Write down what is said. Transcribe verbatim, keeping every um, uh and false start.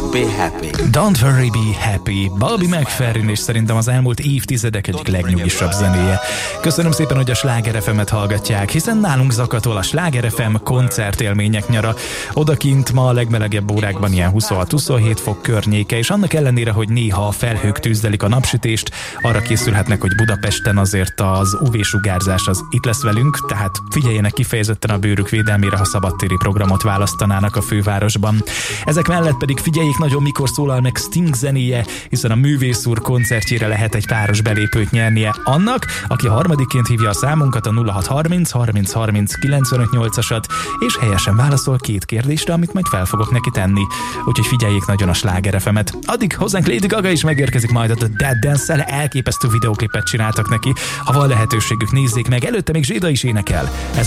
be happy. Don't worry, be happy. Bobby McFerrin, és szerintem az elmúlt évtizedek egyik legnyugisabb zenéje. Köszönöm szépen, hogy a Sláger ef emet hallgatják, hiszen nálunk zakatol a Sláger ef em koncertélmények nyara. Odakint ma a legmelegebb órákban ilyen huszonhat-huszonhét fok környéke, és annak ellenére, hogy néha a felhők tűzdelik a napsütést, arra készülhetnek, hogy Budapesten azért az ú vé-sugárzás az itt lesz velünk, tehát figyeljenek kifejezetten a bőrük védelmére, ha szabadtéri programot választanának a fővárosban. Ezek mellett pedig figyeljék nagyon, mikor szólal meg Sting zenéje, hiszen a Művész úr koncertjére lehet egy páros belépőt nyernie annak, aki a harmadikként hívja a számunkat, a nulla hat harminc harminc harminc kilencvenöt nyolcasat, és helyesen válaszol két kérdésre, amit majd fel fogok neki tenni. Úgyhogy figyeljék nagyon a Sláger ef emet. Addig hozzánk Lady Gaga is megérkezik majd, a The Dead Dance-el elképesztő videóklipet csináltak neki. Ha van lehetőségük, nézzék meg, előtte még Zséda is énekel. Ez